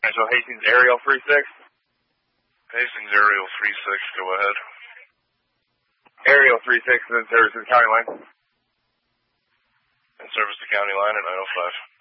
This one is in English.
So Hastings Aerial 36. Hastings Aerial 36, go ahead. Aerial 36 is in service to the county line. In service to county line at 905.